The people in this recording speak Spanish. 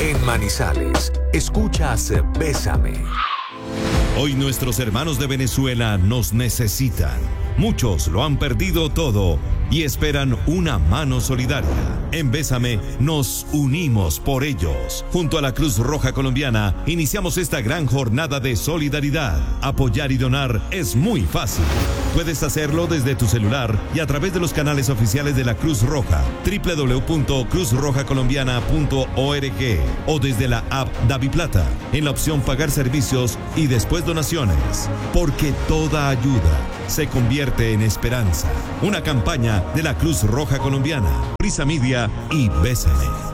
En Manizales, escuchas Bésame. Hoy nuestros hermanos de Venezuela nos necesitan. Muchos lo han perdido todo y esperan una mano solidaria. En Bésame nos unimos por ellos. Junto a la Cruz Roja Colombiana iniciamos esta gran jornada de solidaridad. Apoyar y donar es muy fácil. Puedes hacerlo desde tu celular y a través de los canales oficiales de la Cruz Roja, www.cruzrojacolombiana.org o desde la app DaviPlata, en la opción Pagar servicios y después donaciones. Porque toda ayuda se convierte en esperanza. Una campaña de la Cruz Roja Colombiana, Prisa Media y Bésame.